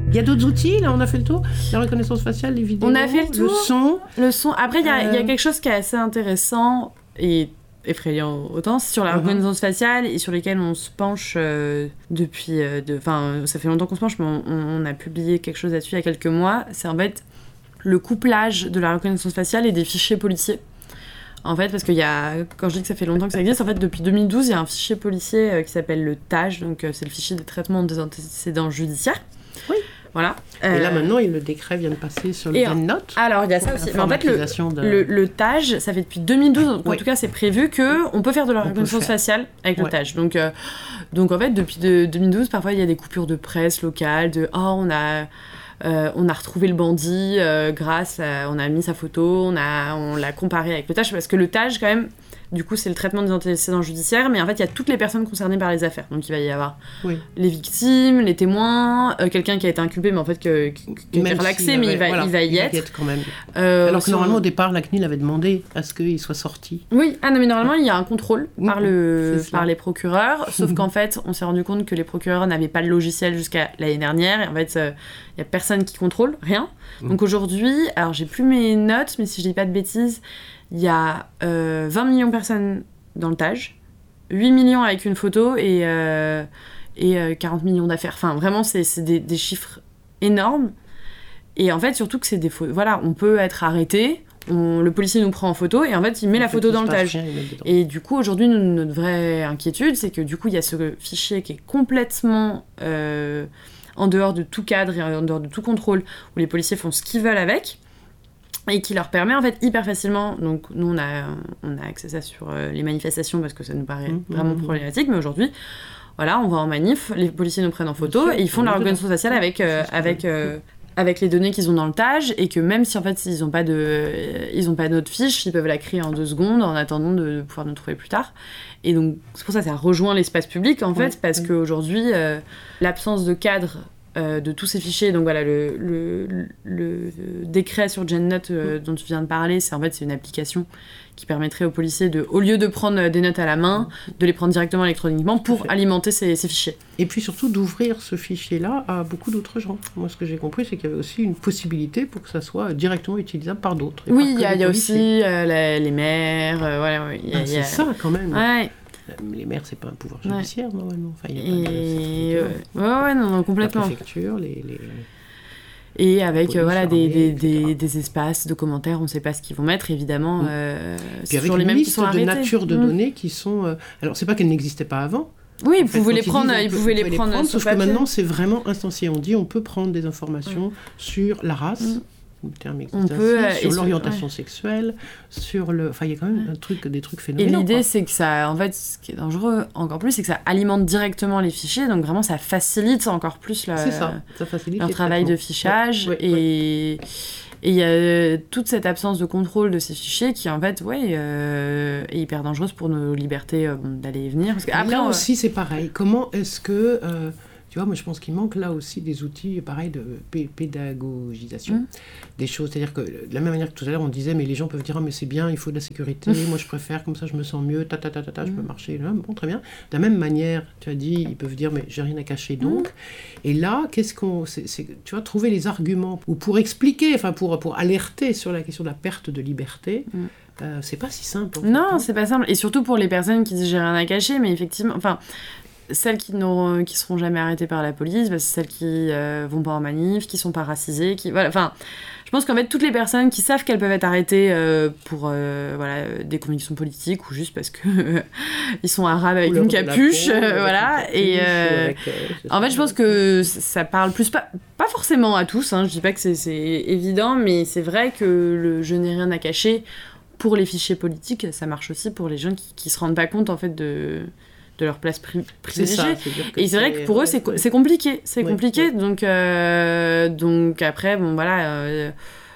Il y a d'autres outils, là, on a fait le tour. La reconnaissance faciale, les vidéos, on a fait le tour, le son. Après, il y a quelque chose qui est assez intéressant et effrayant autant, c'est sur la reconnaissance faciale et sur lesquels on se penche depuis... ça fait longtemps qu'on se penche, mais on a publié quelque chose là-dessus il y a quelques mois. C'est en fait le couplage de la reconnaissance faciale et des fichiers policiers. En fait, parce qu'il y a... Quand je dis que ça fait longtemps que ça existe, en fait, depuis 2012, il y a un fichier policier qui s'appelle le TAJ, donc c'est le fichier de traitement des antécédents judiciaires. Oui. Voilà. Et là, maintenant, le décret vient de passer sur le GenNote. Alors, il y a ça aussi. Mais en fait, le TAJ, ça fait depuis 2012, donc en tout cas, c'est prévu qu'on peut faire de la reconnaissance faciale avec le TAJ. Donc, en fait, depuis 2012, parfois, il y a des coupures de presse locales, on a retrouvé le bandit on a mis sa photo, on l'a comparé avec le TAJ, parce que le TAJ, quand même, du coup, c'est le traitement des antécédents judiciaires, mais en fait, il y a toutes les personnes concernées par les affaires. Donc, il va y avoir les victimes, les témoins, quelqu'un qui a été inculpé, mais en fait, qui a été relaxé, mais il va y être. Quand même. Alors que normalement, au départ, la CNIL avait demandé à ce qu'il soit sorti. Oui, non, mais normalement, il y a un contrôle par les procureurs, sauf qu'en fait, on s'est rendu compte que les procureurs n'avaient pas le logiciel jusqu'à l'année dernière, et en fait, il n'y a personne qui contrôle, rien. Donc aujourd'hui, alors j'ai plus mes notes, mais si je dis pas de bêtises, il y a 20 millions de personnes dans le TAJ, 8 millions avec une photo et 40 millions d'affaires. Enfin, vraiment, c'est des chiffres énormes. Et en fait, surtout que c'est des photos. Voilà, on peut être arrêté, le policier nous prend en photo et en fait, il met la photo dans le TAJ. Et du coup, aujourd'hui, notre vraie inquiétude, c'est que du coup, il y a ce fichier qui est complètement en dehors de tout cadre et en dehors de tout contrôle, où les policiers font ce qu'ils veulent avec. Et qui leur permet en fait hyper facilement, donc nous on a accès à ça sur les manifestations parce que ça nous paraît vraiment problématique, mais aujourd'hui, voilà, on va en manif, les policiers nous prennent en photo et ils font de la reconnaissance faciale avec les données qu'ils ont dans le TAJ, et que même si en fait ils ont pas notre fiche, ils peuvent la créer en 2 secondes en attendant de pouvoir nous trouver plus tard. Et donc c'est pour ça que ça rejoint l'espace public en fait, parce qu'aujourd'hui l'absence de cadre de tous ces fichiers, donc voilà, le décret sur GenNote dont tu viens de parler, c'est une application qui permettrait aux policiers au lieu de prendre des notes à la main, de les prendre directement électroniquement pour alimenter ces fichiers. Et puis surtout d'ouvrir ce fichier-là à beaucoup d'autres gens. Moi, ce que j'ai compris, c'est qu'il y avait aussi une possibilité pour que ça soit directement utilisable par d'autres. Oui, il y a aussi les maires, voilà. C'est ça, quand même. Ouais. Les maires, c'est pas un pouvoir judiciaire, normalement. Enfin, il y a pas de... non, complètement. La préfecture, Et avec des espaces de commentaires, on ne sait pas ce qu'ils vont mettre, évidemment. C'est toujours les mêmes qui sont arrêtés. De nature de données qui sont... Alors, c'est pas qu'elles n'existaient pas avant. Oui, ils pouvaient les prendre, sauf que maintenant, c'est vraiment instancié. On dit on peut prendre des informations sur la race, le terme existe ainsi, sur l'orientation sexuelle, sur le... Enfin, il y a quand même des trucs phénoménaux. Et l'idée, c'est que ça... En fait, ce qui est dangereux encore plus, c'est que ça alimente directement les fichiers, donc vraiment, ça facilite encore plus leur travail de fichage. Et il y a toute cette absence de contrôle de ces fichiers qui, en fait, est hyper dangereuse pour nos libertés d'aller et venir. Parce que après, là aussi, c'est pareil. Comment est-ce que... Tu vois, moi, je pense qu'il manque là aussi des outils, pareil, de pédagogisation, des choses. C'est-à-dire que, de la même manière que tout à l'heure, on disait, mais les gens peuvent dire, mais c'est bien, il faut de la sécurité, moi, je préfère, comme ça, je me sens mieux, je peux marcher, là, bon, très bien. De la même manière, tu as dit, ils peuvent dire, mais j'ai rien à cacher, donc. Et là, tu vois, trouver les arguments, ou pour expliquer, enfin, pour alerter sur la question de la perte de liberté, c'est pas si simple. Non, c'est pas simple. Et surtout pour les personnes qui disent, j'ai rien à cacher, mais effectivement, enfin... Celles qui seront jamais arrêtées par la police, c'est celles qui vont pas en manif, qui sont pas racisées, je pense qu'en fait toutes les personnes qui savent qu'elles peuvent être arrêtées pour des convictions politiques ou juste parce que ils sont arabes avec une capuche, et en fait je pense que ça parle plus pas forcément à tous, je dis pas que c'est évident, mais c'est vrai que le je n'ai rien à cacher pour les fichiers politiques, ça marche aussi pour les gens qui se rendent pas compte en fait de leur place privilégiée. Et c'est vrai que pour eux, c'est compliqué. C'est compliqué. Donc après, bon, voilà...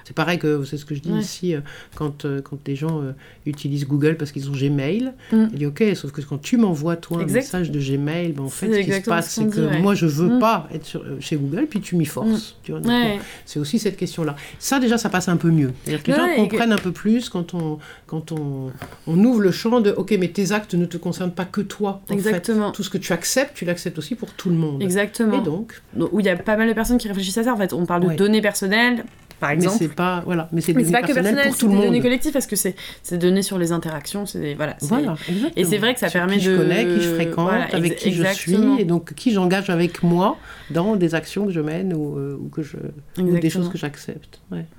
C'est pareil que, c'est ce que je dis ici, quand des gens utilisent Google parce qu'ils ont Gmail, il dit ok, sauf que quand tu m'envoies toi un message de Gmail, ben, en fait, ce qui se passe, c'est que moi, je veux pas être chez Google, puis tu m'y forces. Tu vois, donc, c'est aussi cette question-là. Ça, déjà, ça passe un peu mieux. C'est-à-dire que les gens comprennent un peu plus quand on ouvre le champ de ok, mais tes actes ne te concernent pas que toi. Exactement. En fait. Tout ce que tu acceptes, tu l'acceptes aussi pour tout le monde. Exactement. Et donc où il y a pas mal de personnes qui réfléchissent à ça. En fait, on parle de données personnelles, par exemple. Mais c'est pas, voilà, mais c'est pas données que personnelles pour tout le monde. C'est des données collectives parce que c'est des données sur les interactions. Exactement. Et c'est vrai que ça permet qui je connais, qui je fréquente, avec qui je suis, et donc qui j'engage avec moi dans des actions que je mène ou des choses que j'accepte.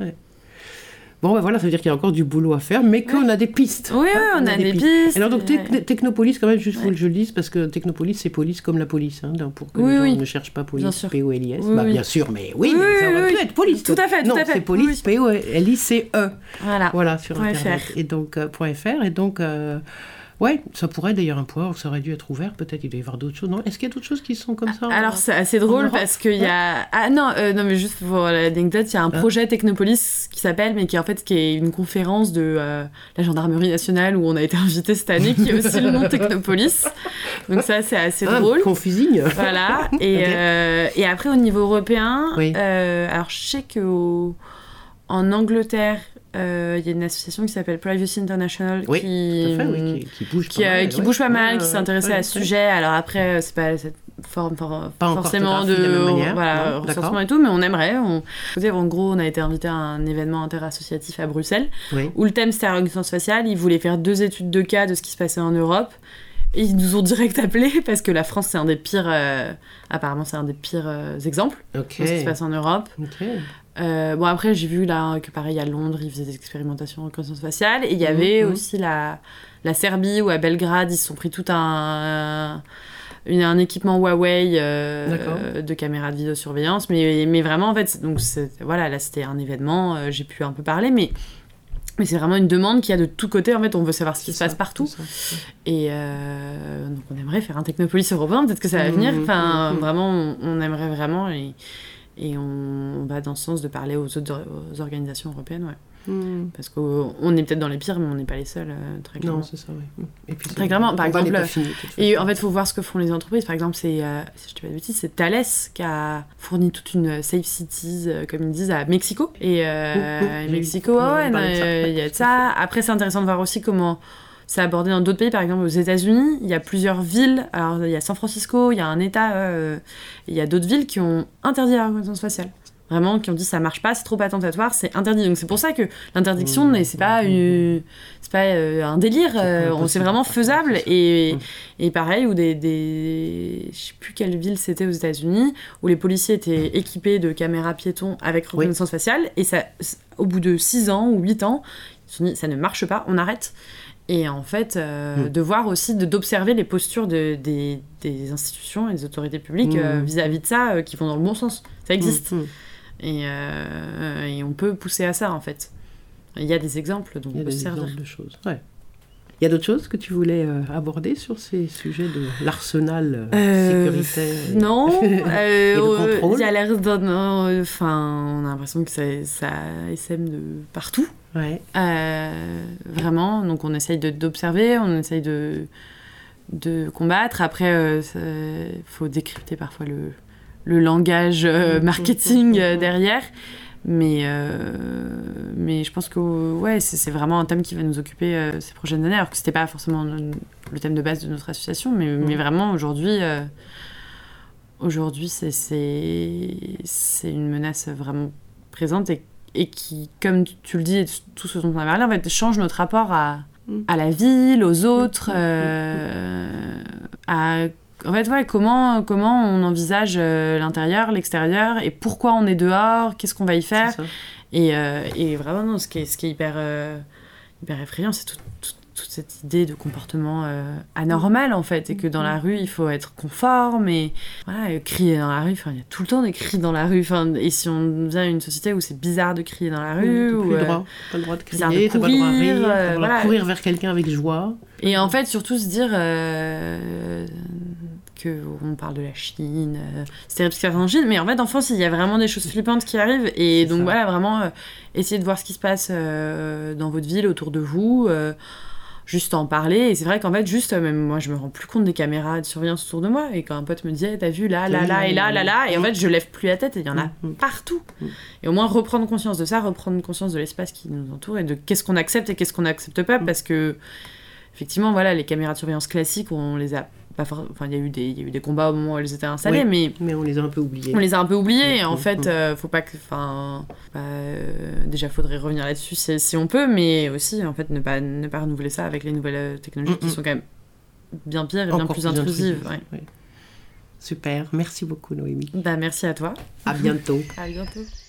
Bon, ben voilà, ça veut dire qu'il y a encore du boulot à faire, mais qu'on a des pistes. Oui, on a des pistes. Alors, donc, Technopolis, quand même, juste faut que je le dise, parce que Technopolis, c'est police comme la police, hein, pour que les gens ne cherchent pas police, P-O-L-I-S. Bien sûr, mais ça aurait pu être police. Tout à fait, non, c'est police, P-O-L-I-C-E. Voilà, sur Internet. Et donc, .fr, et donc... Ouais, ça pourrait d'ailleurs un point, ça aurait dû être ouvert, peut-être il doit y avoir d'autres choses. Non, est-ce qu'il y a d'autres choses qui sont comme ça Alors c'est assez drôle parce qu'il y a... Ah non, mais juste pour l'anecdote, il y a un projet Technopolis qui s'appelle, mais qui est une conférence de la Gendarmerie Nationale où on a été invité cette année, qui est aussi le nom Technopolis. Donc ça, c'est assez drôle. Confusing. Voilà, et après au niveau européen, alors je sais qu'en Angleterre, il y a une association qui s'appelle Privacy International qui bouge pas mal, qui s'est intéressée à ce sujet. Alors après, c'est pas cette forme forcément de recensement et tout, mais on aimerait. En gros, on a été invité à un événement interassociatif à Bruxelles où le thème c'était la reconnaissance faciale. Ils voulaient faire 2 études de cas de ce qui se passait en Europe. Et ils nous ont direct appelés parce que la France, c'est un des pires... apparemment, c'est un des pires exemples de ce qui se passe en Europe. Bon, après, j'ai vu là que pareil, à Londres, ils faisaient des expérimentations en reconnaissance faciale. Et il y avait aussi la Serbie, où à Belgrade, ils se sont pris tout un équipement Huawei de caméras de vidéosurveillance. Mais vraiment, en fait, là, c'était un événement, j'ai pu un peu parler, mais c'est vraiment une demande qu'il y a de tous côtés. En fait, on veut savoir ce qui se passe partout. Et donc, on aimerait faire un Technopolis européen. Peut-être que ça va venir. Enfin, vraiment, on aimerait vraiment. Et on va dans ce sens de parler aux organisations européennes, parce qu'on est peut-être dans les pires, mais on n'est pas les seuls, très clairement. Non, c'est ça, Et puis, très clairement, par exemple, et en fait, il faut voir ce que font les entreprises. Par exemple, si je dis pas de bêtises, c'est Thales qui a fourni toute une Safe Cities, comme ils disent, à Mexico. Et Mexico, il y a de ça. Après, c'est intéressant de voir aussi comment... C'est abordé dans d'autres pays, par exemple aux États-Unis, il y a plusieurs villes. Alors il y a San Francisco, il y a un État, il y a d'autres villes qui ont interdit la reconnaissance faciale. Vraiment, qui ont dit ça marche pas, c'est trop attentatoire, c'est interdit. Donc c'est pour ça que l'interdiction, c'est pas un délire, c'est vraiment faisable. Et pareil, ou je sais plus quelle ville c'était aux États-Unis, où les policiers étaient équipés de caméras piétons avec reconnaissance faciale, et ça, au bout de 6 ans ou 8 ans, ils se sont dit ça ne marche pas, on arrête. Et en fait, de voir aussi, d'observer les postures des institutions et des autorités publiques vis-à-vis de ça, qui vont dans le bon sens. Ça existe. Et on peut pousser à ça, en fait. Il y a des exemples, donc on peut se servir. Il y a des exemples de choses, Il y a d'autres choses que tu voulais aborder sur ces sujets de l'arsenal sécuritaire non, et de contrôle. Il y a l'air on a l'impression que ça essaime de partout. Vraiment, donc on essaye d'observer, on essaye de combattre. Après, faut décrypter parfois le langage marketing derrière. Mais je pense que c'est vraiment un thème qui va nous occuper ces prochaines années, alors que c'était pas forcément le thème de base de notre association, mais vraiment aujourd'hui c'est une menace vraiment présente et qui, comme tu le dis, et tout ce dont on a parlé, en fait, change notre rapport à la ville, aux autres, en fait, comment on envisage l'intérieur, l'extérieur, et pourquoi on est dehors, qu'est-ce qu'on va y faire. Et vraiment, non, ce qui est hyper effrayant, c'est toute cette idée de comportement anormal, en fait, et que dans la rue, il faut être conforme, et voilà, crier dans la rue, il y a tout le temps des cris dans la rue, et si on vient à une société où c'est bizarre de crier dans la rue, t'as pas le droit de crier, t'as pas le droit de rire, t'as le droit de courir vers quelqu'un avec joie. Et en fait, surtout se dire qu'on parle de la Chine, c'est terrible ce qui se passe en Chine, mais en fait en France il y a vraiment des choses flippantes qui arrivent, et c'est donc ça. Voilà, vraiment essayez de voir ce qui se passe dans votre ville, autour de vous, juste en parler. Et c'est vrai qu'en fait juste même moi je me rends plus compte des caméras de surveillance autour de moi, et quand un pote me disait t'as vu là et en fait je lève plus la tête, et il y en a partout. Et au moins reprendre conscience de ça, reprendre conscience de l'espace qui nous entoure, et de qu'est-ce qu'on accepte et qu'est-ce qu'on n'accepte pas, parce que effectivement voilà, les caméras de surveillance classiques on les a pas enfin il y a eu des combats au moment où elles étaient installées, mais on les a un peu oubliés. Et en fait faut pas que déjà faudrait revenir là-dessus si on peut, mais aussi en fait ne pas renouveler ça avec les nouvelles technologies qui sont quand même bien pires et bien plus intrusives. Ouais. Super, merci beaucoup Noémie. Merci à toi. À bientôt. À bientôt.